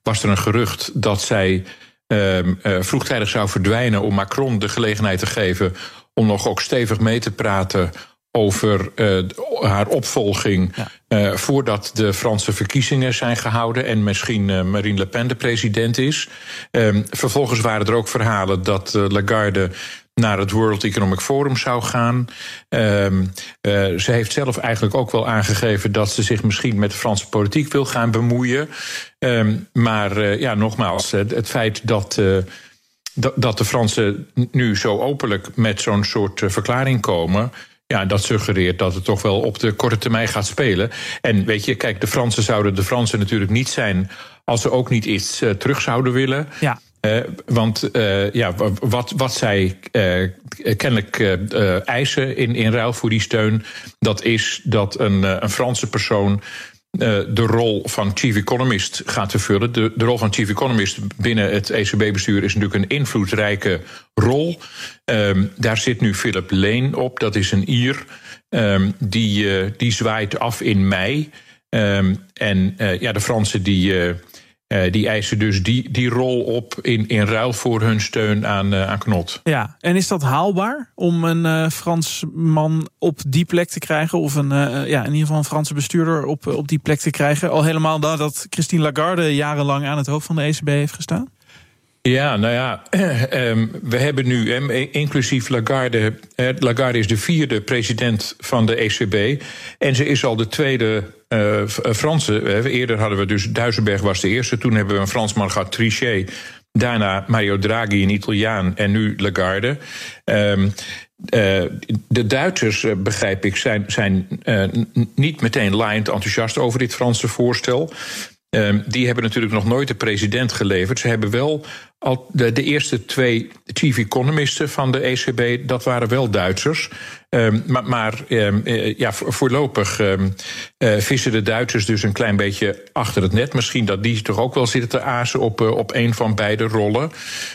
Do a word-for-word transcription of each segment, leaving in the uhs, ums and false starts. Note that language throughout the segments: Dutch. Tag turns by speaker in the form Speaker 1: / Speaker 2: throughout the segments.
Speaker 1: was er een gerucht dat zij uh, uh, vroegtijdig zou verdwijnen om Macron de gelegenheid te geven om nog ook stevig mee te praten over uh, haar opvolging ja. uh, voordat de Franse verkiezingen zijn gehouden en misschien uh, Marine Le Pen de president is. Um, vervolgens waren er ook verhalen dat uh, Lagarde naar het World Economic Forum zou gaan. Um, uh, ze heeft zelf eigenlijk ook wel aangegeven dat ze zich misschien met de Franse politiek wil gaan bemoeien. Um, maar uh, ja, nogmaals, het, het feit dat Uh, Dat, dat de Fransen nu zo openlijk met zo'n soort uh, verklaring komen, ja, dat suggereert dat het toch wel op de korte termijn gaat spelen. En weet je, kijk, de Fransen zouden de Fransen natuurlijk niet zijn als ze ook niet iets uh, terug zouden willen. Ja. Uh, want uh, ja, wat, wat zij uh, kennelijk uh, eisen in, in ruil voor die steun, dat is dat een, uh, een Franse persoon de rol van chief economist gaat vervullen. De, de rol van chief economist binnen het E C B-bestuur is natuurlijk een invloedrijke rol. Um, daar zit nu Philip Lane op, dat is een Ier. Um, die, uh, die zwaait af in mei. Um, en uh, ja, de Fransen die, uh, uh, die eisen dus die, die rol op in, in ruil voor hun steun aan, uh, aan Knot.
Speaker 2: Ja, en is dat haalbaar om een uh, Fransman op die plek te krijgen? Of een, uh, ja, in ieder geval een Franse bestuurder op, op die plek te krijgen? Al helemaal nadat Christine Lagarde jarenlang aan het hoofd van de E C B heeft gestaan?
Speaker 1: Ja, nou ja, eh, eh, we hebben nu, eh, inclusief Lagarde, eh, Lagarde is de vierde president van de E C B. En ze is al de tweede uh, Franse. Eh, eerder hadden we dus, Duisenberg was de eerste. Toen hebben we een Fransman gehad, Trichet. Daarna Mario Draghi, een Italiaan. En nu Lagarde. Um, uh, de Duitsers, uh, begrijp ik, zijn, zijn uh, niet meteen laaiend enthousiast over dit Franse voorstel. Um, die hebben natuurlijk nog nooit de president geleverd. Ze hebben wel al de, de eerste twee chief economisten van de E C B, dat waren wel Duitsers. Um, maar maar um, uh, ja, voorlopig um, uh, vissen de Duitsers dus een klein beetje achter het net. Misschien dat die toch ook wel zitten te azen op, uh, op een van beide rollen.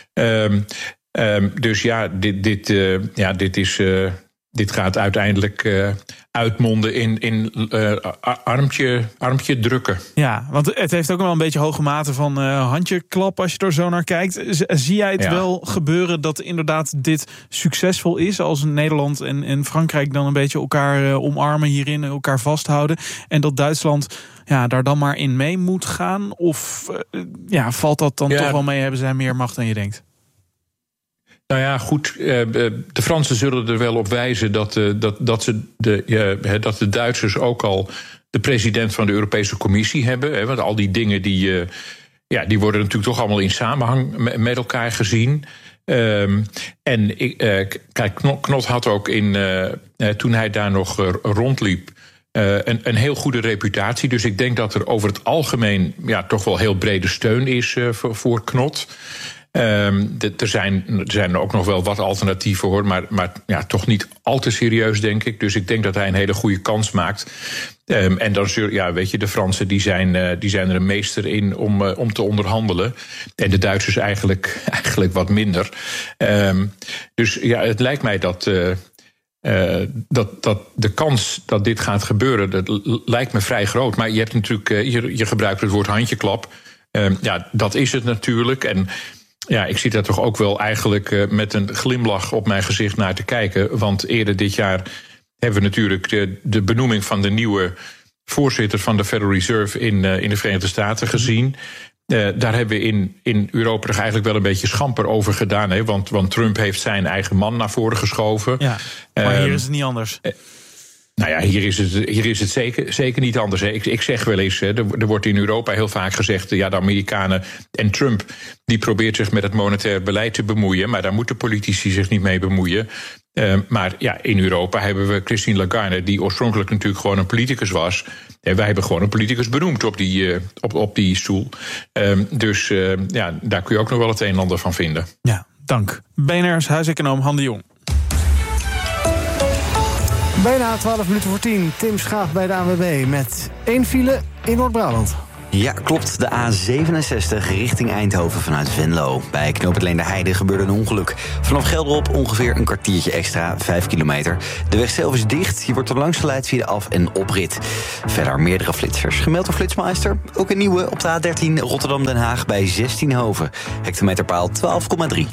Speaker 1: Um, um, dus ja, dit, dit, uh, ja, dit is. Uh, Dit gaat uiteindelijk uh, uitmonden in, in uh, armpje, armpje drukken.
Speaker 2: Ja, want het heeft ook wel een beetje hoge mate van uh, handjeklap als je er zo naar kijkt. Z- zie jij het ja. wel gebeuren dat inderdaad dit succesvol is, als Nederland en, en Frankrijk dan een beetje elkaar uh, omarmen hierin, elkaar vasthouden, en dat Duitsland ja, daar dan maar in mee moet gaan? Of uh, ja, valt dat dan ja. toch wel mee, hebben zij meer macht dan je denkt?
Speaker 1: Nou ja, goed, de Fransen zullen er wel op wijzen dat, dat, dat, ze de, ja, dat de Duitsers ook al de president van de Europese Commissie hebben. Want al die dingen die, ja, die worden natuurlijk toch allemaal in samenhang met elkaar gezien. Um, en kijk, Knot had ook in, uh, toen hij daar nog rondliep, Uh, een, een heel goede reputatie. Dus ik denk dat er over het algemeen ja, toch wel heel brede steun is uh, voor, voor Knot. Um, de, er, zijn, er zijn ook nog wel wat alternatieven, hoor, maar, maar ja, toch niet al te serieus, denk ik. Dus ik denk dat hij een hele goede kans maakt. Um, en dan, ja, weet je, de Fransen die zijn, uh, die zijn er een meester in om, uh, om te onderhandelen. En de Duitsers eigenlijk, eigenlijk wat minder. Um, dus ja, het lijkt mij dat Uh, Uh, dat, dat de kans dat dit gaat gebeuren, dat l- lijkt me vrij groot. Maar je hebt natuurlijk, uh, je, je gebruikt het woord handjeklap. Uh, ja, dat is het natuurlijk. En ja, ik zit daar toch ook wel eigenlijk uh, met een glimlach op mijn gezicht naar te kijken. Want eerder dit jaar hebben we natuurlijk de, de benoeming van de nieuwe voorzitter van de Federal Reserve in, uh, in de Verenigde Staten gezien. Uh, daar hebben we in, in Europa toch eigenlijk wel een beetje schamper over gedaan. Hè? Want, want Trump heeft zijn eigen man naar voren geschoven.
Speaker 2: Ja, maar hier is het niet anders.
Speaker 1: Uh, nou ja, hier is het, hier is het zeker, zeker niet anders. Hè. Ik, ik zeg wel eens, hè, er, er wordt in Europa heel vaak gezegd, ja, de Amerikanen en Trump, die probeert zich met het monetair beleid te bemoeien, maar daar moeten politici zich niet mee bemoeien. Uh, maar ja, in Europa hebben we Christine Lagarde, die oorspronkelijk natuurlijk gewoon een politicus was. En wij hebben gewoon een politicus benoemd op die, uh, op, op die stoel. Uh, dus uh, ja, daar kun je ook nog wel het een en ander van vinden.
Speaker 2: Ja, dank. B N R's huiseconoom Han de Jong.
Speaker 3: Bijna twaalf minuten voor tien. Tim Schaap bij de A N W B met één file in Noord-Brabant. Ja, klopt. De A zevenenzestig richting Eindhoven vanuit Venlo. Bij knooppunt Leenderheide gebeurde een ongeluk. Vanaf Gelderop ongeveer een kwartiertje extra, vijf kilometer. De weg zelf is dicht. Je wordt er langs geleid via de af- en oprit. Verder meerdere flitsers. Gemeld door Flitsmeister. Ook een nieuwe op de A dertien Rotterdam-Den Haag bij zestienhoven. Hectometerpaal twaalf komma drie.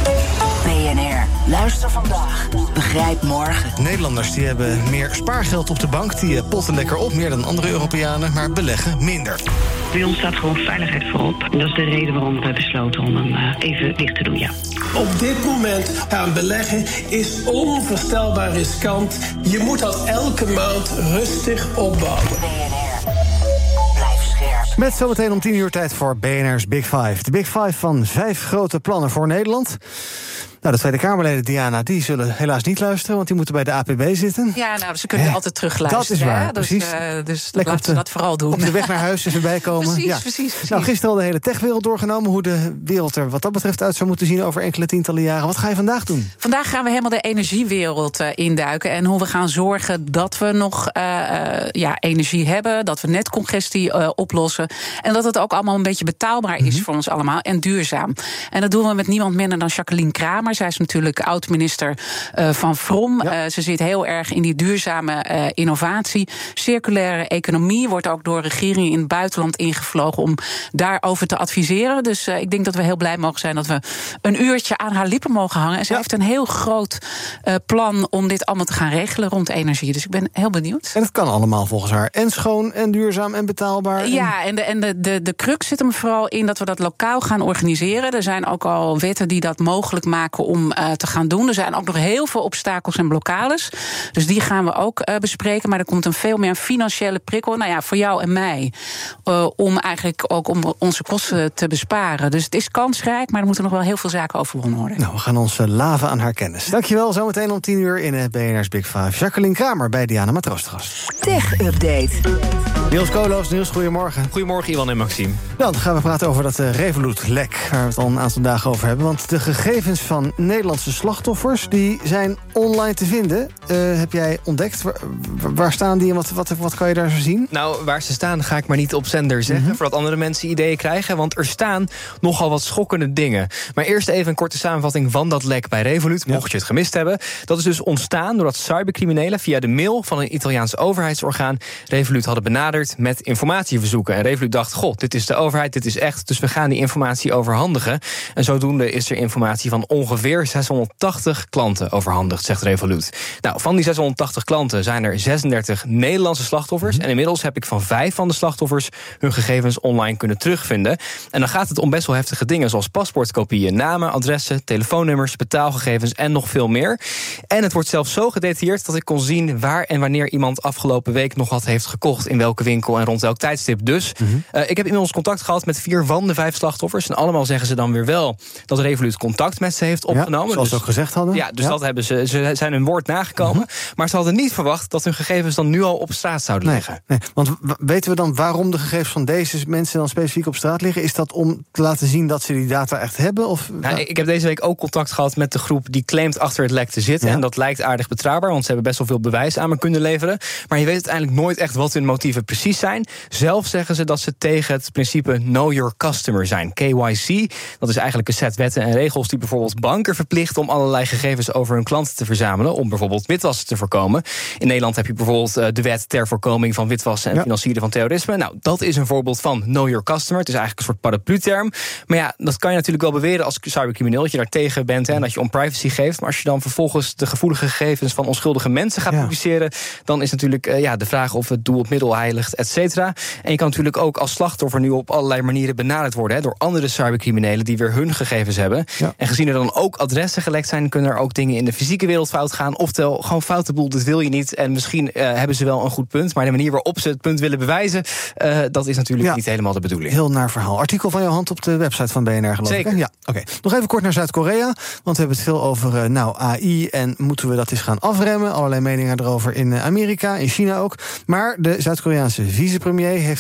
Speaker 4: B N R. Luister vandaag. Begrijp morgen.
Speaker 5: Nederlanders die hebben meer spaargeld op de bank. Die potten lekker op, meer dan andere Europeanen. Maar beleggen minder.
Speaker 6: Bij ons staat gewoon veiligheid voorop. En dat is de reden waarom we hebben besloten om hem even dicht te doen, ja.
Speaker 7: Op dit moment gaan beleggen is onvoorstelbaar riskant. Je moet dat elke maand rustig opbouwen.
Speaker 4: B N R. Blijf scherp.
Speaker 8: Met zometeen om tien uur tijd voor B N R's Big Five. De Big Five van vijf grote plannen voor Nederland. Nou, de Tweede Kamerleden, Diana, die zullen helaas niet luisteren, want die moeten bij de A P B zitten.
Speaker 9: Ja, nou, ze kunnen
Speaker 8: Hè?
Speaker 9: altijd terugluisteren.
Speaker 8: Dat is waar,
Speaker 9: hè? Dus,
Speaker 8: precies.
Speaker 9: Uh, dus
Speaker 8: Lekker
Speaker 9: laten ze dat vooral doen.
Speaker 8: Op de weg naar huis is erbij komen.
Speaker 9: Precies,
Speaker 8: ja.
Speaker 9: precies, precies.
Speaker 8: Nou, gisteren al de hele techwereld doorgenomen, hoe de wereld er wat dat betreft uit zou moeten zien over enkele tientallen jaren. Wat ga je vandaag doen?
Speaker 9: Vandaag gaan we helemaal de energiewereld uh, induiken en hoe we gaan zorgen dat we nog uh, uh, ja, energie hebben, dat we netcongestie uh, oplossen en dat het ook allemaal een beetje betaalbaar is mm-hmm. voor ons allemaal en duurzaam. En dat doen we met niemand minder dan Jacqueline Kramer. Zij is natuurlijk oud-minister uh, van Vrom. Ja. Uh, ze zit heel erg in die duurzame uh, innovatie. Circulaire economie wordt ook door regeringen in het buitenland ingevlogen om daarover te adviseren. Dus uh, ik denk dat we heel blij mogen zijn dat we een uurtje aan haar lippen mogen hangen. En ze ja. heeft een heel groot uh, plan om dit allemaal te gaan regelen rond energie. Dus ik ben heel benieuwd.
Speaker 8: En het kan allemaal volgens haar. En schoon en duurzaam en betaalbaar. En...
Speaker 9: Ja, en de, en de, de, de crux zit hem vooral in dat we dat lokaal gaan organiseren. Er zijn ook al wetten die dat mogelijk maken om uh, te gaan doen. Er zijn ook nog heel veel obstakels en blokkades. Dus die gaan we ook uh, bespreken. Maar er komt een veel meer financiële prikkel. Nou ja, voor jou en mij. Uh, om eigenlijk ook om onze kosten te besparen. Dus het is kansrijk, maar er moeten nog wel heel veel zaken overwonnen worden.
Speaker 8: Nou, we gaan ons uh, laven aan haar kennis. Dankjewel, zometeen om tien uur in uh, B N R's Big Five. Jacqueline Kramer bij Diana Matroos te gast.
Speaker 4: Tech Update.
Speaker 8: Niels Koolhoofs, Niels, goedemorgen.
Speaker 10: Goedemorgen, Iwan en Maxime.
Speaker 8: Dan gaan we praten over dat uh, Revolut-lek, waar we het al een aantal dagen over hebben. Want de gegevens van Nederlandse slachtoffers die zijn online te vinden. Uh, heb jij ontdekt? Waar, waar staan die en wat, wat, wat kan je daar zo zien?
Speaker 10: Nou, waar ze staan ga ik maar niet op zender zeggen... Mm-hmm. voordat andere mensen ideeën krijgen. Want er staan nogal wat schokkende dingen. Maar eerst even een korte samenvatting van dat lek bij Revolut... mocht ja. je het gemist hebben. Dat is dus ontstaan doordat cybercriminelen via de mail... van een Italiaans overheidsorgaan Revolut hadden benaderd... met informatieverzoeken. En Revolut dacht, goh, dit is de overheid, dit is echt... dus we gaan die informatie overhandigen. En zodoende is er informatie van ongeveer zeshonderdtachtig klanten overhandigd, zegt Revolut. Nou, van die zeshonderdtachtig klanten zijn er zesendertig Nederlandse slachtoffers... Mm-hmm. en inmiddels heb ik van vijf van de slachtoffers... hun gegevens online kunnen terugvinden. En dan gaat het om best wel heftige dingen... zoals paspoortkopieën, namen, adressen, telefoonnummers... betaalgegevens en nog veel meer. En het wordt zelfs zo gedetailleerd dat ik kon zien... waar en wanneer iemand afgelopen week nog wat heeft gekocht... in welke winkel en rond welk tijdstip. Dus mm-hmm. uh, ik heb inmiddels contact gehad met vier van de vijf slachtoffers... en allemaal zeggen ze dan weer wel dat Revolut contact met ze heeft opgenomen.
Speaker 8: Ja, zoals
Speaker 10: dus,
Speaker 8: ze ook gezegd hadden.
Speaker 10: Ja, dus
Speaker 8: ja.
Speaker 10: dat hebben ze, ze zijn hun woord nagekomen. Mm-hmm. Maar ze hadden niet verwacht dat hun gegevens dan nu al op straat zouden
Speaker 8: nee,
Speaker 10: liggen.
Speaker 8: Nee, want w- weten we dan waarom de gegevens van deze mensen dan specifiek op straat liggen? Is dat om te laten zien dat ze die data echt hebben? Of,
Speaker 10: nou, ja. Ik heb deze week ook contact gehad met de groep die claimt achter het lek te zitten. Ja. En dat lijkt aardig betrouwbaar, want ze hebben best wel veel bewijs aan me kunnen leveren. Maar je weet uiteindelijk nooit echt wat hun motieven precies zijn. Zelf zeggen ze dat ze tegen het principe Know Your Customer zijn. K Y C, dat is eigenlijk een set wetten en regels die bijvoorbeeld banken verplichten om allerlei gegevens over hun klanten te verzamelen, om bijvoorbeeld witwassen te voorkomen. In Nederland heb je bijvoorbeeld de wet ter voorkoming van witwassen en ja. financieren van terrorisme. Nou, dat is een voorbeeld van Know Your Customer. Het is eigenlijk een soort paraplu-term. Maar ja, dat kan je natuurlijk wel beweren als cybercrimineel, dat je daar tegen bent hè, en dat je om privacy geeft. Maar als je dan vervolgens de gevoelige gegevens van onschuldige mensen gaat ja. publiceren, dan is natuurlijk uh, ja, de vraag of het doel het middel heiligt, et cetera. En je kan natuurlijk ook als slachtoffer nu op allerlei manieren benaderd worden hè, door andere cybercriminelen die weer hun gegevens hebben. Ja. En gezien er dan ook adressen gelekt zijn, kunnen er ook dingen in de fysieke wereld fout gaan. Oftewel, gewoon foute boel, dit wil je niet. En misschien uh, hebben ze wel een goed punt, maar de manier waarop ze het punt willen bewijzen, uh, dat is natuurlijk ja. niet helemaal de bedoeling.
Speaker 8: Heel naar verhaal. Artikel van jouw hand op de website van B N R, geloof
Speaker 10: Zeker.
Speaker 8: ik. Ja, oké. Okay. Nog even kort naar Zuid-Korea, want we hebben het veel over uh, nou, A I en moeten we dat eens gaan afremmen. Allerlei meningen erover in Amerika, in China ook. Maar de Zuid-Koreaanse vicepremier heeft gezegd, ja,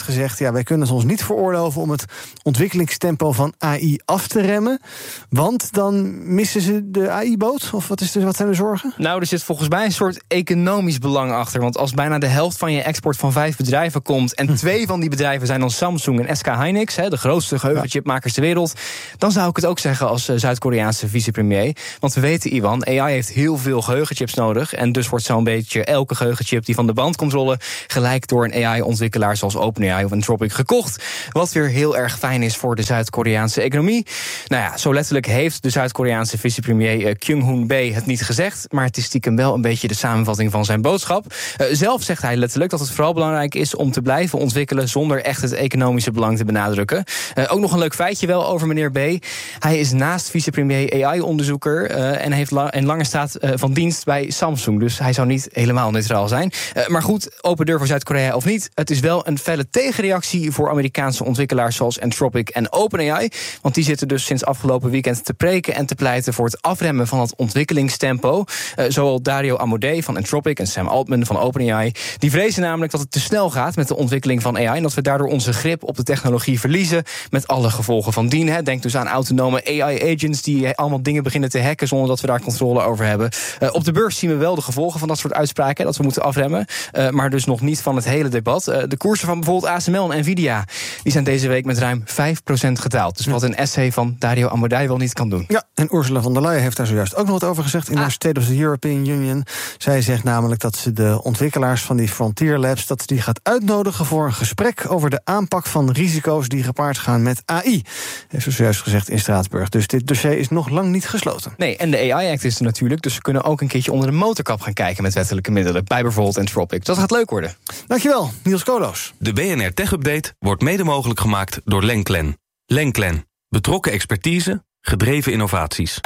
Speaker 8: ja, wij kunnen het ons niet veroorloven om het ontwikkelingstempo van A I af te remmen. Want dan missen ze de A I-boot? Of wat, is de, wat zijn de zorgen?
Speaker 10: Nou, er zit volgens mij een soort economisch belang achter. Want als bijna de helft van je export van vijf bedrijven komt... en twee van die bedrijven zijn dan Samsung en S K Hynix... Hè, de grootste geheugenchipmakers ter wereld... dan zou ik het ook zeggen als Zuid-Koreaanse vicepremier. Want we weten, Iwan, A I heeft heel veel geheugenchips nodig... en dus wordt zo'n beetje elke geheugenchip die van de band komt rollen... gelijk door een A I-ontwikkelaar zoals OpenAI of Anthropic gekocht. Wat weer heel erg fijn is voor de Zuid-Koreaanse economie. Nou ja, zo letterlijk heeft de Zuid-Koreaanse vicepremier Kyung-hoon Bae het niet gezegd... maar het is stiekem wel een beetje de samenvatting van zijn boodschap. Uh, zelf zegt hij letterlijk dat het vooral belangrijk is... om te blijven ontwikkelen zonder echt het economische belang te benadrukken. Uh, ook nog een leuk feitje wel over meneer B. Hij is naast vicepremier A I-onderzoeker... Uh, en heeft la- en langer staat uh, van dienst bij Samsung. Dus hij zou niet helemaal neutraal zijn. Uh, maar goed, open deur voor Zuid-Korea of niet... het is wel een felle tegenreactie voor Amerikaanse ontwikkelaars... zoals Anthropic en OpenAI. Want die zitten dus sinds afgelopen weekend te preken... en te pleiten voor het afremmen van het ontwikkelingstempo. Uh, zowel Dario Amodei van Anthropic en Sam Altman van OpenAI... die vrezen namelijk dat het te snel gaat met de ontwikkeling van A I... en dat we daardoor onze grip op de technologie verliezen... met alle gevolgen van dien. Hè. Denk dus aan autonome A I-agents... die allemaal dingen beginnen te hacken... zonder dat we daar controle over hebben. Uh, op de beurs zien we wel de gevolgen van dat soort uitspraken... dat we moeten afremmen, uh, maar dus nog niet van het hele debat. Uh, de koersen van bijvoorbeeld A S M L en Nvidia... die zijn deze week met ruim vijf procent gedaald. Dus wat een essay van Dario Amodei wel niet kan doen.
Speaker 8: Ja, en Ursula von der Leyen heeft daar zojuist ook nog wat over gezegd... in ah. haar State of the European Union. Zij zegt namelijk dat ze de ontwikkelaars van die Frontier Labs... dat ze die gaat uitnodigen voor een gesprek... over de aanpak van risico's die gepaard gaan met A I. Heeft ze zojuist gezegd in Straatsburg. Dus dit dossier is nog lang niet gesloten.
Speaker 10: Nee, en de A I-act is er natuurlijk... dus ze kunnen ook een keertje onder de motorkap gaan kijken... met wettelijke middelen, bij bijvoorbeeld Anthropic. Dat gaat leuk worden.
Speaker 8: Dankjewel, Niels Koolhoos.
Speaker 11: De B N R Tech Update wordt mede mogelijk gemaakt door Lenklen. Lenklen. Betrokken expertise, gedreven innovaties.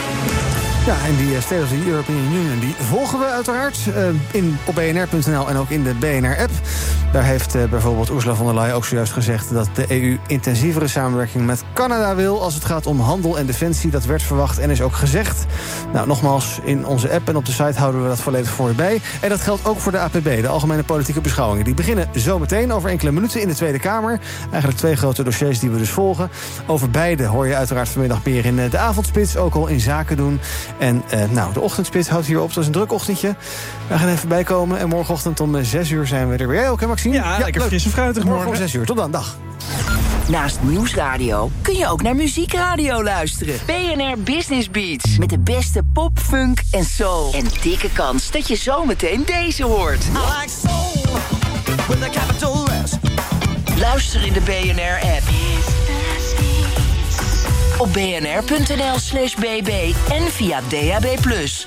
Speaker 8: Ja, en die State of the European Union die volgen we uiteraard uh, in, op B N R punt N L en ook in de B N R-app. Daar heeft uh, bijvoorbeeld Ursula von der Leyen ook zojuist gezegd... dat de E U intensievere samenwerking met Canada wil... als het gaat om handel en defensie. Dat werd verwacht en is ook gezegd. Nou, nogmaals, in onze app en op de site houden we dat volledig voor je bij. En dat geldt ook voor de A P B, de Algemene Politieke Beschouwingen. Die beginnen zometeen over enkele minuten in de Tweede Kamer. Eigenlijk twee grote dossiers die we dus volgen. Over beide hoor je uiteraard vanmiddag meer in de avondspits. Ook al in zaken doen. En uh, nou, de ochtendspits houdt hier op. Het was een druk ochtendje. We gaan even bijkomen. En morgenochtend om zes uur zijn we er weer. Jij ook, hè, Maxime?
Speaker 2: Ja, ja, lekker fris en fruitig morgen.
Speaker 8: Morgen om zes uur. Tot dan. Dag.
Speaker 4: Naast Nieuwsradio kun je ook naar muziekradio luisteren. B N R Business Beats. Met de beste pop, funk en soul. En dikke kans dat je zometeen deze hoort. I like soul with a capital S. Luister in de B N R-app. Op bnr.nl slash bb en via D A B plus.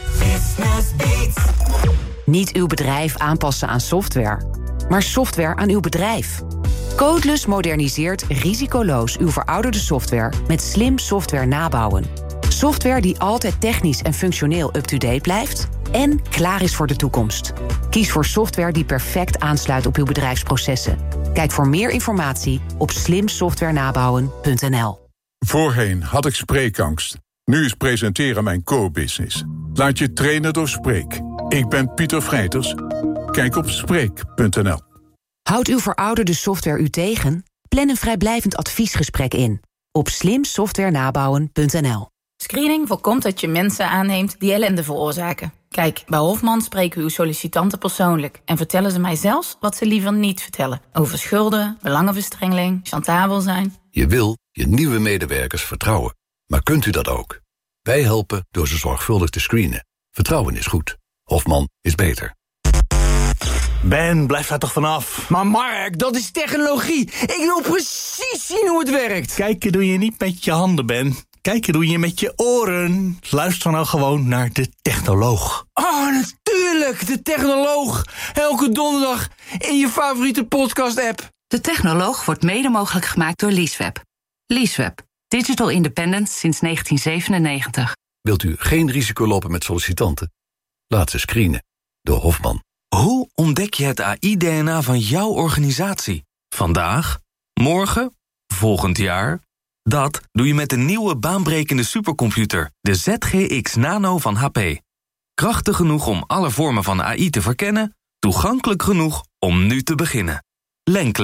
Speaker 12: Niet uw bedrijf aanpassen aan software, maar software aan uw bedrijf. Codeless moderniseert risicoloos uw verouderde software met slim software nabouwen. Software die altijd technisch en functioneel up-to-date blijft en klaar is voor de toekomst. Kies voor software die perfect aansluit op uw bedrijfsprocessen. Kijk voor meer informatie op slim software nabouwen punt n l.
Speaker 13: Voorheen had ik spreekangst. Nu is presenteren mijn core-business. Laat je trainen door Spreek. Ik ben Pieter Vrijters. Kijk op spreek punt n l.
Speaker 12: Houdt uw verouderde software u tegen? Plan een vrijblijvend adviesgesprek in. Op slim software nabouwen punt n l.
Speaker 14: Screening voorkomt dat je mensen aanneemt die ellende veroorzaken. Kijk, bij Hofman spreken we uw sollicitanten persoonlijk... en vertellen ze mij zelfs wat ze liever niet vertellen. Over schulden, belangenverstrengeling, chantabel zijn.
Speaker 15: Je wil je nieuwe medewerkers vertrouwen. Maar kunt u dat ook? Wij helpen door ze zorgvuldig te screenen. Vertrouwen is goed. Hofman is beter.
Speaker 16: Ben, blijf daar toch vanaf. Maar Mark, dat is technologie. Ik wil precies zien hoe het werkt. Kijken doe je niet met je handen, Ben. Kijken doe je met je oren. Luister nou gewoon naar de Technoloog. Oh, natuurlijk, de Technoloog. Elke donderdag in je favoriete podcast-app.
Speaker 17: De Technoloog wordt mede mogelijk gemaakt door Leaseweb. Leaseweb. Digital independence sinds negentien zevenennegentig.
Speaker 15: Wilt u geen risico lopen met sollicitanten? Laat ze screenen door Hofman.
Speaker 11: Hoe ontdek je het A I-D N A van jouw organisatie? Vandaag? Morgen? Volgend jaar? Dat doe je met de nieuwe baanbrekende supercomputer, de Z G X Nano van H P. Krachtig genoeg om alle vormen van A I te verkennen, toegankelijk genoeg om nu te beginnen. Lenklen.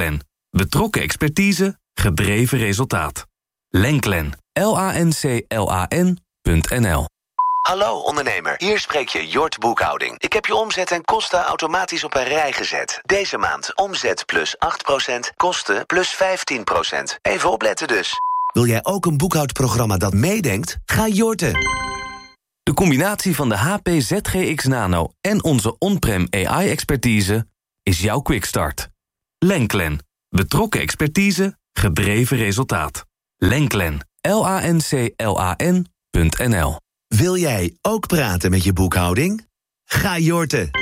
Speaker 11: Betrokken expertise, gedreven resultaat. Lenklen. L A N C L A N punt N L.
Speaker 18: Hallo ondernemer, hier spreek je Jort Boekhouding. Ik heb je omzet en kosten automatisch op een rij gezet. Deze maand omzet plus acht procent, kosten plus vijftien procent. Even opletten dus. Wil jij ook een boekhoudprogramma dat meedenkt? Ga Jorten.
Speaker 11: De combinatie van de H P Z G X Nano en onze on-prem A I-expertise is jouw quickstart. Lenklen. Betrokken expertise, gedreven resultaat. Lenklen. L A N C L A N punt N L.
Speaker 18: Wil jij ook praten met je boekhouding? Ga Jorten.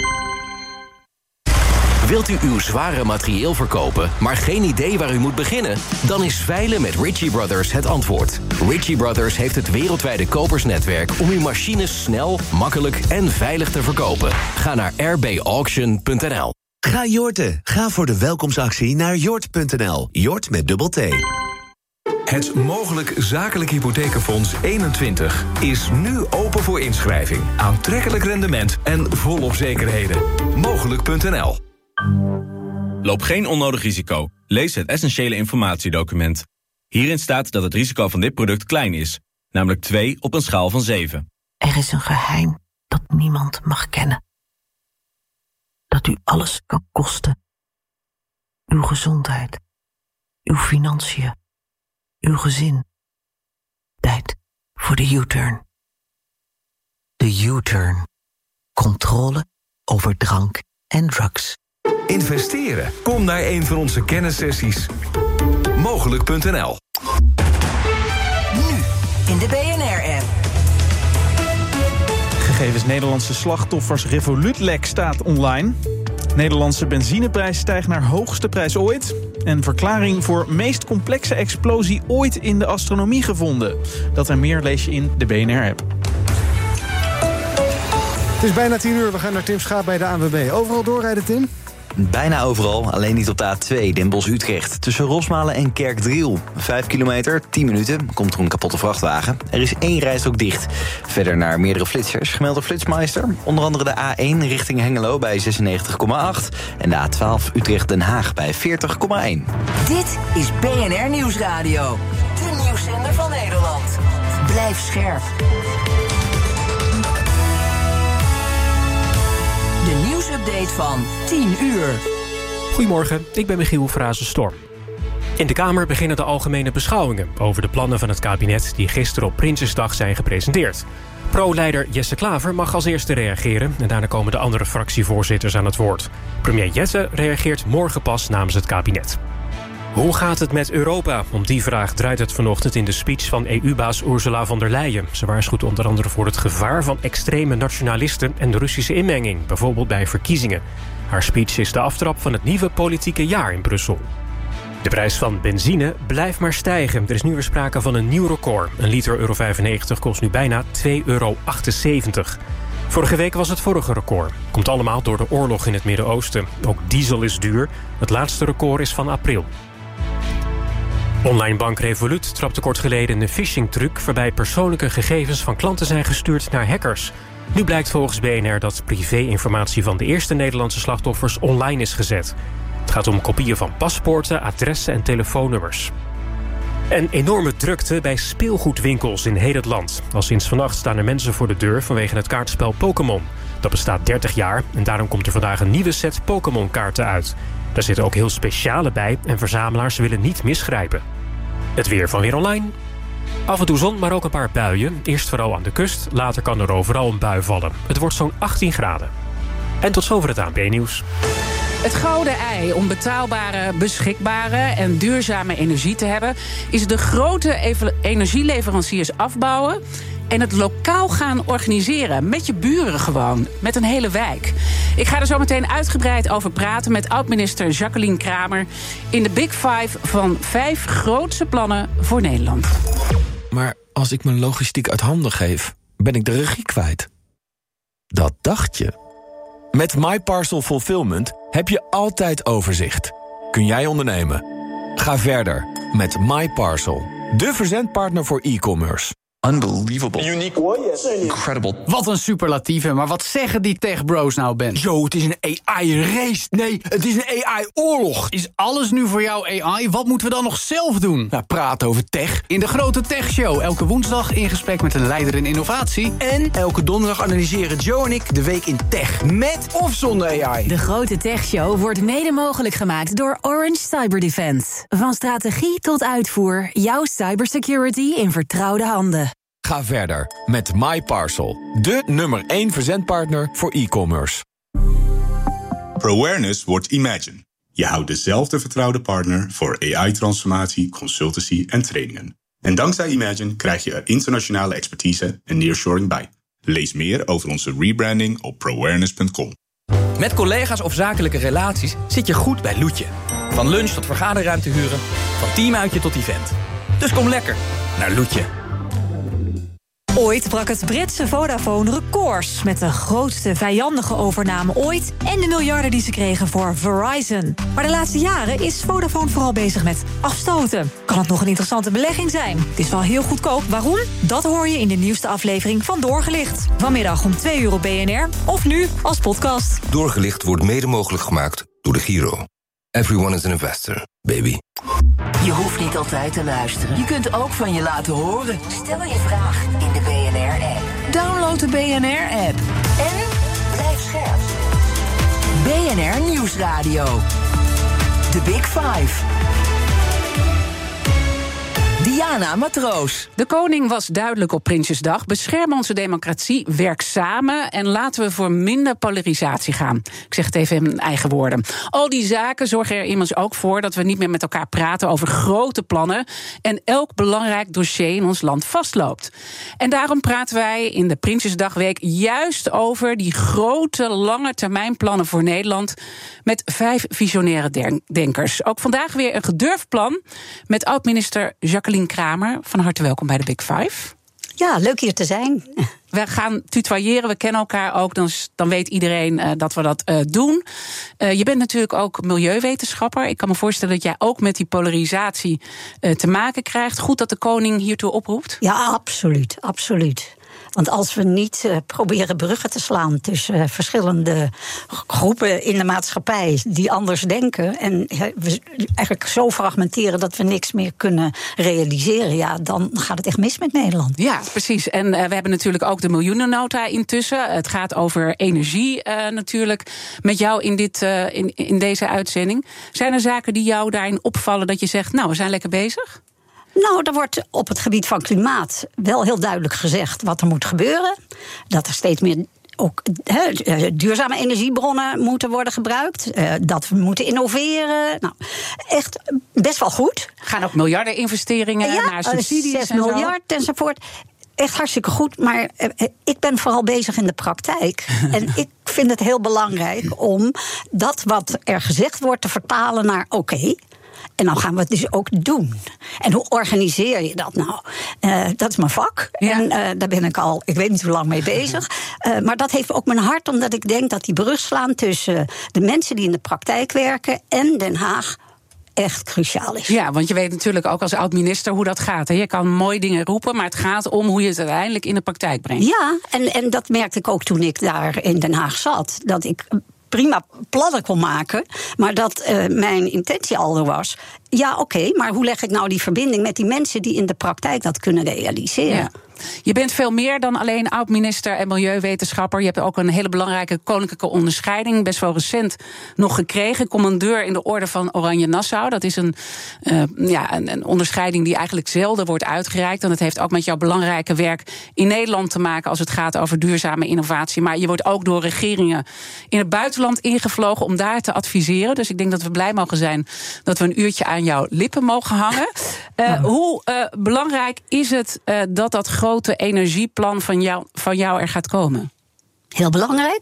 Speaker 19: Wilt u uw zware materieel verkopen, maar geen idee waar u moet beginnen? Dan is veilen met Ritchie Brothers het antwoord. Ritchie Brothers heeft het wereldwijde kopersnetwerk om uw machines snel, makkelijk en veilig te verkopen. Ga naar r b auction punt n l.
Speaker 18: Ga Jorten. Ga voor de welkomstactie naar jort punt n l. Jort met dubbel T.
Speaker 20: Het Mogelijk Zakelijk Hypothekenfonds eenentwintig is nu open voor inschrijving. Aantrekkelijk rendement en volop zekerheden. Mogelijk punt n l.
Speaker 21: Loop geen onnodig risico. Lees het essentiële informatiedocument. Hierin staat dat het risico van dit product klein is. Namelijk twee op een schaal van zeven.
Speaker 22: Er is een geheim dat niemand mag kennen. Dat u alles kan kosten. Uw gezondheid. Uw financiën. Uw gezin. Tijd voor de U-turn. De U-turn. Controle over drank en drugs.
Speaker 20: Investeren? Kom naar een van onze kennissessies. Mogelijk punt n l.
Speaker 4: Nu in de B N R-app.
Speaker 2: Gegevens Nederlandse slachtoffers Revolut-lek staat online. Nederlandse benzineprijs stijgt naar hoogste prijs ooit. En verklaring voor meest complexe explosie ooit in de astronomie gevonden. Dat en meer lees je in de B N R-app.
Speaker 8: Het is bijna tien uur, we gaan naar Tim Schaap bij de A N W B. Overal doorrijden, Tim?
Speaker 3: Bijna overal, alleen niet op de A twee, Den Bosch-Utrecht. Tussen Rosmalen en Kerkdriel. Vijf kilometer, tien minuten, komt er een kapotte vrachtwagen. Er is één rijstrook dicht. Verder naar meerdere flitsers, gemeld door Flitsmeister. Onder andere de A één richting Hengelo bij zesennegentig komma acht. En de A twaalf Utrecht-Den Haag bij veertig komma één.
Speaker 4: Dit is B N R Nieuwsradio. De nieuwszender van Nederland. Blijf scherp. De nieuwsupdate van tien uur.
Speaker 23: Goedemorgen, ik ben Michiel Frazen-Storm. In de Kamer beginnen de algemene beschouwingen over de plannen van het kabinet die gisteren op Prinsjesdag zijn gepresenteerd. Pro-leider Jesse Klaver mag als eerste reageren en daarna komen de andere fractievoorzitters aan het woord. Premier Jette reageert morgen pas namens het kabinet. Hoe gaat het met Europa? Om die vraag draait het vanochtend in de speech van E U-baas Ursula von der Leyen. Ze waarschuwt onder andere voor het gevaar van extreme nationalisten en de Russische inmenging, bijvoorbeeld bij verkiezingen. Haar speech is de aftrap van het nieuwe politieke jaar in Brussel. De prijs van benzine blijft maar stijgen. Er is nu weer sprake van een nieuw record. Een liter euro vijfennegentig kost nu bijna twee euro achtenzeventig. Vorige week was het vorige record. Komt allemaal door de oorlog in het Midden-Oosten. Ook diesel is duur. Het laatste record is van april. Online bank Revolut trapte kort geleden in een phishing-truc waarbij persoonlijke gegevens van klanten zijn gestuurd naar hackers. Nu blijkt volgens B N R dat privé-informatie van de eerste Nederlandse slachtoffers online is gezet. Het gaat om kopieën van paspoorten, adressen en telefoonnummers. Een enorme drukte bij speelgoedwinkels in heel het land. Al sinds vannacht staan er mensen voor de deur vanwege het kaartspel Pokémon. Dat bestaat dertig jaar en daarom komt er vandaag een nieuwe set Pokémon-kaarten uit. Daar zitten ook heel speciale bij en verzamelaars willen niet misgrijpen. Het weer van Weer Online. Af en toe zon, maar ook een paar buien. Eerst vooral aan de kust, later kan er overal een bui vallen. Het wordt zo'n achttien graden. En tot zover het A N P-nieuws.
Speaker 9: Het gouden ei om betaalbare, beschikbare en duurzame energie te hebben, is de grote energieleveranciers afbouwen en het lokaal gaan organiseren. Met je buren gewoon. Met een hele wijk. Ik ga er zo meteen uitgebreid over praten met oud-minister Jacqueline Kramer in de Big Five van vijf grootste plannen voor Nederland.
Speaker 24: Maar als ik mijn logistiek uit handen geef, ben ik de regie kwijt. Dat dacht je. Met MyParcel Fulfillment heb je altijd overzicht. Kun jij ondernemen? Ga verder met MyParcel, de verzendpartner voor e-commerce.
Speaker 1: Unbelievable. Unique. Incredible.
Speaker 5: Wat een superlatieve, maar wat zeggen die techbros nou, Ben?
Speaker 6: Yo, het is een A I-race. Nee, het is een A I-oorlog.
Speaker 5: Is alles nu voor jou A I? Wat moeten we dan nog zelf doen?
Speaker 6: Ja, praten over tech.
Speaker 5: In de Grote Tech Show, elke woensdag in gesprek met een leider in innovatie.
Speaker 6: En elke donderdag analyseren Joe en ik de week in tech. Met of zonder A I.
Speaker 7: De Grote Tech Show wordt mede mogelijk gemaakt door Orange Cyber Defense. Van strategie tot uitvoer, jouw cybersecurity in vertrouwde handen.
Speaker 24: Ga verder met MyParcel, de nummer één verzendpartner voor e-commerce.
Speaker 25: ProAwareness wordt Imagine. Je houdt dezelfde vertrouwde partner voor A I-transformatie, consultancy en trainingen. En dankzij Imagine krijg je er internationale expertise en nearshoring bij. Lees meer over onze rebranding op proawareness punt com.
Speaker 26: Met collega's of zakelijke relaties zit je goed bij Loetje. Van lunch tot vergaderruimte huren, van teamuitje tot event. Dus kom lekker naar Loetje.
Speaker 7: Ooit brak het Britse Vodafone records met de grootste vijandige overname ooit en de miljarden die ze kregen voor Verizon. Maar de laatste jaren is Vodafone vooral bezig met afstoten. Kan het nog een interessante belegging zijn? Het is wel heel goedkoop. Waarom? Dat hoor je in de nieuwste aflevering van Doorgelicht. Vanmiddag om twee uur op B N R of nu als podcast.
Speaker 27: Doorgelicht wordt mede mogelijk gemaakt door de Giro. Everyone is an investor, baby.
Speaker 4: Je hoeft niet altijd te luisteren. Je kunt ook van je laten horen. Stel je vraag in de B N R-app. Download de B N R-app. En blijf scherp. B N R Nieuwsradio. The Big Five. Diana Matroos.
Speaker 9: De koning was duidelijk op Prinsjesdag. Bescherm onze democratie, werk samen en laten we voor minder polarisatie gaan. Ik zeg het even in mijn eigen woorden. Al die zaken zorgen er immers ook voor dat we niet meer met elkaar praten over grote plannen en elk belangrijk dossier in ons land vastloopt. En daarom praten wij in de Prinsjesdagweek juist over die grote lange termijn plannen voor Nederland met vijf visionaire denkers. Ook vandaag weer een gedurfd plan met oud-minister Jacqueline Kramer. Van harte welkom bij de Big Five.
Speaker 28: Ja, leuk hier te zijn.
Speaker 9: We gaan tutoyeren, we kennen elkaar ook, dan, dan weet iedereen uh, dat we dat uh, doen. Uh, je bent natuurlijk ook milieuwetenschapper. Ik kan me voorstellen dat jij ook met die polarisatie uh, te maken krijgt. Goed dat de koning hiertoe oproept?
Speaker 28: Ja, absoluut, absoluut. Want als we niet uh, proberen bruggen te slaan tussen uh, verschillende groepen in de maatschappij die anders denken en uh, we eigenlijk zo fragmenteren dat we niks meer kunnen realiseren, ja, dan gaat het echt mis met Nederland.
Speaker 9: Ja, precies. En uh, we hebben natuurlijk ook de miljoenennota intussen. Het gaat over energie uh, natuurlijk met jou in, dit, uh, in, in deze uitzending. Zijn er zaken die jou daarin opvallen dat je zegt, nou, we zijn lekker bezig?
Speaker 28: Nou, er wordt op het gebied van klimaat wel heel duidelijk gezegd wat er moet gebeuren. Dat er steeds meer ook he, duurzame energiebronnen moeten worden gebruikt. Uh, dat we moeten innoveren. Nou, echt best wel goed.
Speaker 9: Gaan ook miljarden investeringen ja, naar subsidies
Speaker 28: zes miljard enzovoort. Echt hartstikke goed, maar uh, ik ben vooral bezig in de praktijk. En ik vind het heel belangrijk om dat wat er gezegd wordt te vertalen naar oké. Okay, en dan gaan we het dus ook doen. En hoe organiseer je dat nou? Uh, dat is mijn vak. Ja. En uh, daar ben ik al, ik weet niet hoe lang mee bezig. Uh, maar dat heeft ook mijn hart, omdat ik denk dat die brug slaan tussen de mensen die in de praktijk werken en Den Haag echt cruciaal is.
Speaker 9: Ja, want je weet natuurlijk ook als oud-minister hoe dat gaat. Hè? Je kan mooie dingen roepen, maar het gaat om hoe je het uiteindelijk in de praktijk brengt.
Speaker 28: Ja, en, en dat merkte ik ook toen ik daar in Den Haag zat. Dat ik prima plannen kon maken, maar dat uh, mijn intentie al er was. Ja, oké, okay, maar hoe leg ik nou die verbinding met die mensen die in de praktijk dat kunnen realiseren?
Speaker 9: Ja. Je bent veel meer dan alleen oud-minister en milieuwetenschapper. Je hebt ook een hele belangrijke koninklijke onderscheiding, best wel recent nog gekregen. Commandeur in de Orde van Oranje Nassau. Dat is een, uh, ja, een, een onderscheiding die eigenlijk zelden wordt uitgereikt. En dat heeft ook met jouw belangrijke werk in Nederland te maken als het gaat over duurzame innovatie. Maar je wordt ook door regeringen in het buitenland ingevlogen om daar te adviseren. Dus ik denk dat we blij mogen zijn dat we een uurtje aan jouw lippen mogen hangen. Uh, hoe uh, belangrijk is het uh, dat dat grote energieplan van jou, van jou er gaat komen?
Speaker 28: Heel belangrijk.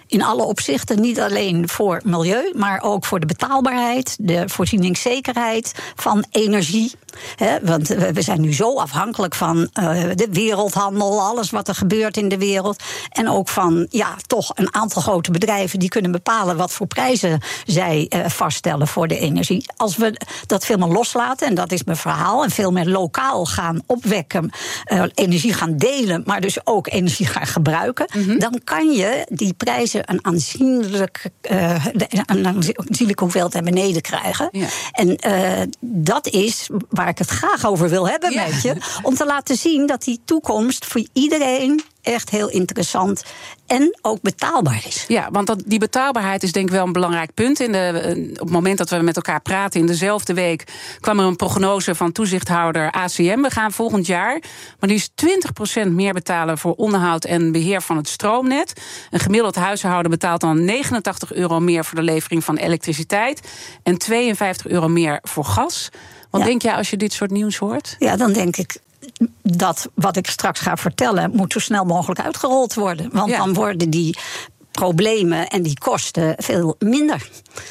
Speaker 28: In alle opzichten, niet alleen voor milieu, maar ook voor de betaalbaarheid, de voorzieningszekerheid van energie. He, want we zijn nu zo afhankelijk van uh, de wereldhandel, alles wat er gebeurt in de wereld. En ook van ja, toch een aantal grote bedrijven die kunnen bepalen wat voor prijzen zij uh, vaststellen voor de energie. Als we dat veel meer loslaten, en dat is mijn verhaal, en veel meer lokaal gaan opwekken, uh, energie gaan delen, maar dus ook energie gaan gebruiken, mm-hmm. dan kan je die prijzen een aanzienlijk, uh, een aanzienlijke hoeveelheid naar beneden krijgen. Ja. En uh, dat is waar ik het graag over wil hebben ja. met je, om te laten zien dat die toekomst voor iedereen echt heel interessant en ook betaalbaar is.
Speaker 9: Ja, want dat, die betaalbaarheid is denk ik wel een belangrijk punt. In de, op het moment dat we met elkaar praten, in dezelfde week kwam er een prognose van toezichthouder A C M. We gaan volgend jaar maar liefst twintig procent meer betalen voor onderhoud en beheer van het stroomnet. Een gemiddeld huishouden betaalt dan negenentachtig euro meer voor de levering van elektriciteit en tweeënvijftig euro meer voor gas. Wat ja. denk jij als je dit soort nieuws hoort?
Speaker 28: Ja, dan denk ik dat wat ik straks ga vertellen moet zo snel mogelijk uitgerold worden. Want ja. dan worden die problemen en die kosten veel minder.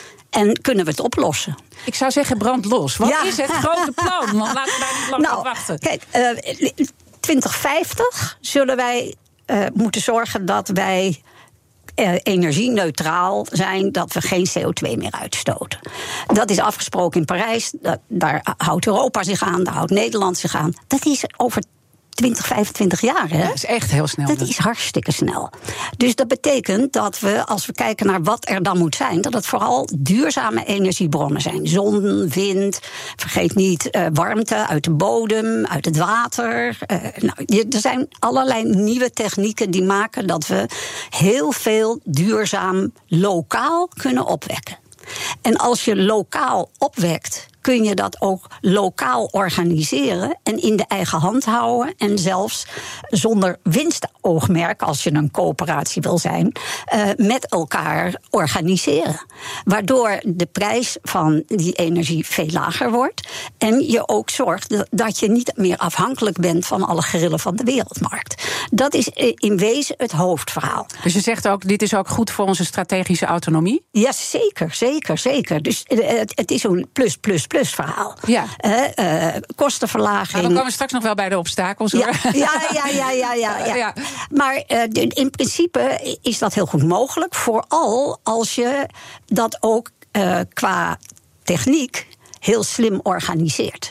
Speaker 28: En kunnen we het oplossen.
Speaker 9: Ik zou zeggen, brand los. Wat ja. is het grote plan? Want laten we daar niet lang
Speaker 28: nou,
Speaker 9: op wachten.
Speaker 28: Kijk, uh, twintig vijftig zullen wij uh, moeten zorgen dat wij Uh, energie-neutraal zijn, dat we geen C O twee meer uitstoten. Dat is afgesproken in Parijs. Dat, daar houdt Europa zich aan, daar houdt Nederland zich aan. Dat is over twintig, vijfentwintig jaar, hè?
Speaker 9: Dat is echt heel snel.
Speaker 28: Dat is hartstikke snel. Dus dat betekent dat we, als we kijken naar wat er dan moet zijn, dat het vooral duurzame energiebronnen zijn. Zon, wind, vergeet niet uh, warmte uit de bodem, uit het water. Uh, nou, er zijn allerlei nieuwe technieken die maken dat we heel veel duurzaam lokaal kunnen opwekken. En als je lokaal opwekt, kun je dat ook lokaal organiseren en in de eigen hand houden. En zelfs zonder winstoogmerk, als je een coöperatie wil zijn, uh, met elkaar organiseren. Waardoor de prijs van die energie veel lager wordt. En je ook zorgt dat je niet meer afhankelijk bent van alle grillen van de wereldmarkt. Dat is in wezen het hoofdverhaal.
Speaker 9: Dus je zegt ook, dit is ook goed voor onze strategische autonomie?
Speaker 28: Ja, zeker, zeker, zeker. Dus het, het is een plus, plus, plus verhaal.
Speaker 9: Ja.
Speaker 28: Uh, uh, kostenverlaging.
Speaker 9: Nou, dan komen we straks nog wel bij de obstakels, hoor.
Speaker 28: Ja, ja, ja, ja, ja, ja, ja. ja. Maar uh, in principe is dat heel goed mogelijk. Vooral als je dat ook uh, qua techniek heel slim organiseert.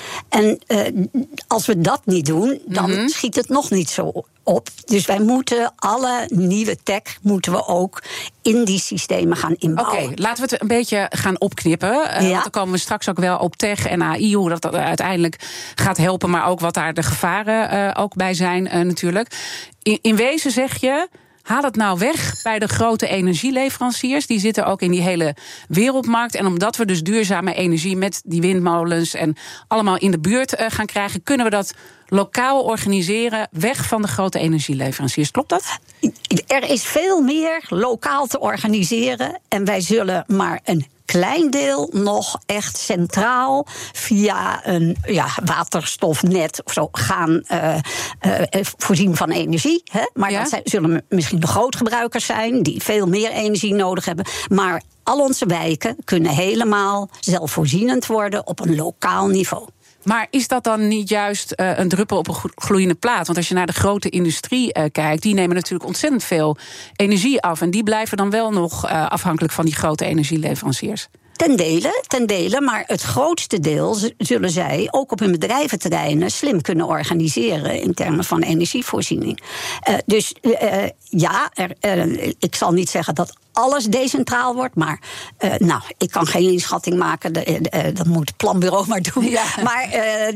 Speaker 28: En uh, als we dat niet doen, dan mm-hmm. schiet het nog niet zo op. Dus wij moeten alle nieuwe tech moeten we ook in die systemen gaan inbouwen.
Speaker 9: Oké, okay, laten we het een beetje gaan opknippen. Uh, ja. Want dan komen we straks ook wel op tech en A I, hoe dat uiteindelijk gaat helpen, maar ook wat daar de gevaren uh, ook bij zijn uh, natuurlijk. In, in wezen zeg je, haal het nou weg bij de grote energieleveranciers. Die zitten ook in die hele wereldmarkt. En omdat we dus duurzame energie met die windmolens en allemaal in de buurt uh, gaan krijgen, kunnen we dat lokaal organiseren, weg van de grote energieleveranciers. Klopt dat?
Speaker 28: Er is veel meer lokaal te organiseren. En wij zullen maar een klein deel nog echt centraal via een ja, waterstofnet of zo gaan uh, uh, voorzien van energie. Hè? Maar ja? dat zijn, zullen misschien de grootgebruikers zijn die veel meer energie nodig hebben. Maar al onze wijken kunnen helemaal zelfvoorzienend worden op een lokaal niveau.
Speaker 9: Maar is dat dan niet juist uh, een druppel op een gloeiende plaat? Want als je naar de grote industrie uh, kijkt, die nemen natuurlijk ontzettend veel energie af. En die blijven dan wel nog uh, afhankelijk van die grote energieleveranciers.
Speaker 28: Ten dele, ten dele, maar het grootste deel zullen zij ook op hun bedrijventerreinen slim kunnen organiseren in termen van energievoorziening. Uh, dus uh, ja, er, uh, ik zal niet zeggen dat alles decentraal wordt, maar uh, nou, ik kan geen inschatting maken. De, uh, dat moet het planbureau maar doen. Ja. Maar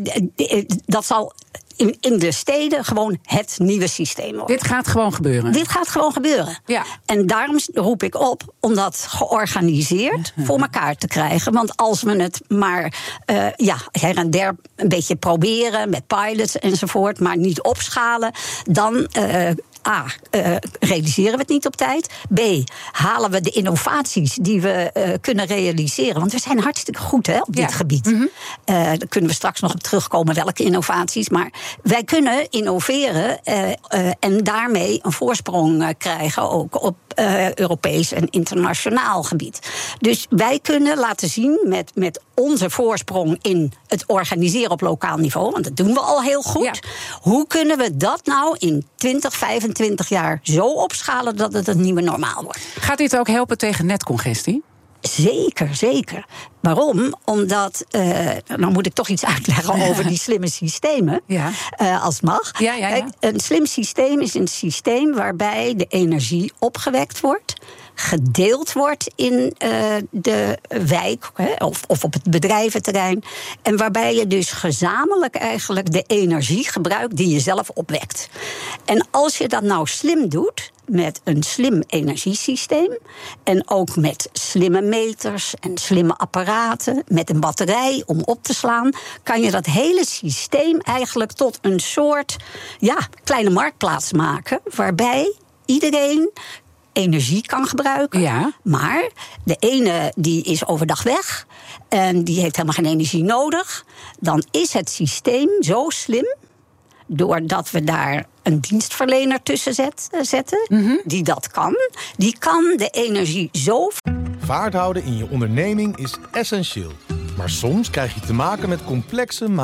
Speaker 28: uh, dat zal in, in de steden gewoon het nieuwe systeem worden.
Speaker 9: Dit gaat gewoon gebeuren?
Speaker 28: Dit gaat gewoon gebeuren.
Speaker 9: Ja.
Speaker 28: En daarom roep ik op om dat georganiseerd voor elkaar te krijgen. Want als we het maar uh, ja, her en der een beetje proberen met pilots enzovoort, maar niet opschalen, dan uh, A, uh, realiseren we het niet op tijd. B, halen we de innovaties die we uh, kunnen realiseren. Want we zijn hartstikke goed hè, op dit ja. gebied. Mm-hmm. Uh, daar kunnen we straks nog op terugkomen, welke innovaties. Maar wij kunnen innoveren uh, uh, en daarmee een voorsprong uh, krijgen... ook op uh, Europees en internationaal gebied. Dus wij kunnen laten zien met, met onze voorsprong... in het organiseren op lokaal niveau, want dat doen we al heel goed. Ja. Hoe kunnen we dat nou in twintig, vijfentwintig jaar zo opschalen dat het het nieuwe normaal wordt?
Speaker 9: Gaat dit ook helpen tegen netcongestie?
Speaker 28: Zeker, zeker. Waarom? Omdat, uh, nou moet ik toch iets uitleggen over die slimme systemen, ja. uh, als het mag. Ja, ja, ja. Kijk, een slim systeem is een systeem waarbij de energie opgewekt wordt, gedeeld wordt in uh, de wijk hè, of, of op het bedrijventerrein. En waarbij je dus gezamenlijk eigenlijk de energie gebruikt die je zelf opwekt. En als je dat nou slim doet, met een slim energiesysteem en ook met slimme meters en slimme apparaten, met een batterij om op te slaan, kan je dat hele systeem eigenlijk tot een soort ja, kleine marktplaats maken, waarbij iedereen energie kan gebruiken. Ja. Maar de ene die is overdag weg en die heeft helemaal geen energie nodig. Dan is het systeem zo slim, doordat we daar een dienstverlener tussen zet, zetten, mm-hmm. die dat kan. Die kan de energie zo...
Speaker 10: Vaart houden in je onderneming is essentieel. Maar soms krijg je te maken met complexe